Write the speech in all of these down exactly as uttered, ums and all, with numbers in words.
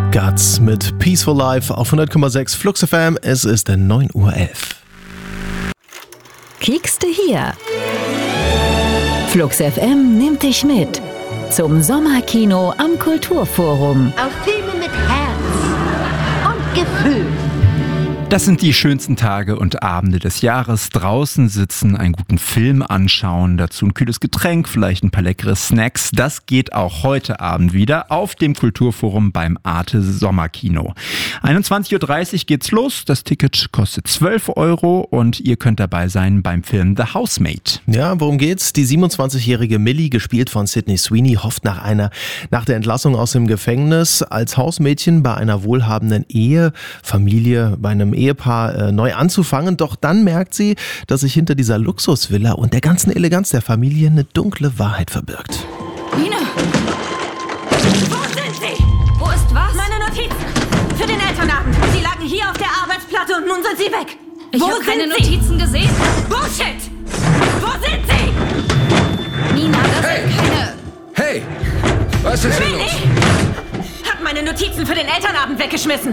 Guts mit Peaceful Life auf hundert Komma sechs Flux F M. Es ist neun Uhr elf. Kiekste hier. Flux F M nimmt dich mit zum Sommerkino am Kulturforum. Auf Filme mit Herz und Gefühl. Das sind die schönsten Tage und Abende des Jahres. Draußen sitzen, einen guten Film anschauen, dazu ein kühles Getränk, vielleicht ein paar leckere Snacks. Das geht auch heute Abend wieder auf dem Kulturforum beim Arte Sommerkino. einundzwanzig Uhr dreißig geht's los. Das Ticket kostet zwölf Euro und ihr könnt dabei sein beim Film The Housemaid. Ja, worum geht's? Die siebenundzwanzigjährige Millie, gespielt von Sydney Sweeney, hofft nach einer, nach der Entlassung aus dem Gefängnis als Hausmädchen bei einer wohlhabenden Ehe, Familie, bei einem Ehepaar äh, neu anzufangen. Doch dann merkt sie, dass sich hinter dieser Luxusvilla und der ganzen Eleganz der Familie eine dunkle Wahrheit verbirgt. Nina! Wo sind Sie? Wo ist was? Meine Notizen. Für den Elternabend. Sie lagen hier auf der Arbeitsplatte und nun sind Sie weg. Ich habe keine Notizen gesehen. Bullshit! Wo sind Sie? Nina, das Hey! sind keine... Hey! Was ist hier los? Millie hat meine Notizen für den Elternabend weggeschmissen.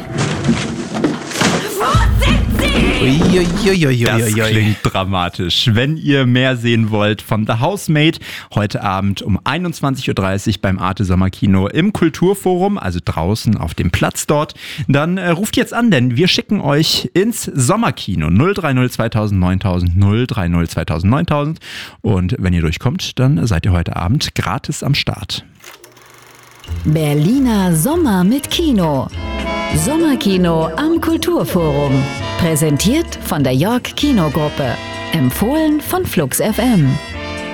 Wo sind Sie? Das klingt dramatisch. Wenn ihr mehr sehen wollt von The Housemaid, heute Abend um einundzwanzig Uhr dreißig beim Arte Sommerkino im Kulturforum, also draußen auf dem Platz dort, dann äh, ruft jetzt an, denn wir schicken euch ins Sommerkino null drei null zweitausend neuntausend null drei null zweitausend neuntausend und wenn ihr durchkommt, dann seid ihr heute Abend gratis am Start. Berliner Sommer mit Kino. Sommerkino am Kulturforum. Präsentiert von der York Kinogruppe. Empfohlen von Flux F M.